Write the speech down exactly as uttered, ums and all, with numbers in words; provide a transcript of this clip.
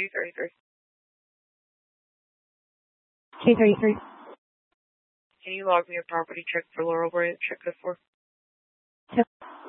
K thirty-three. K thirty-three. Can you log me a property check for Laurel Branch at code four? Yep.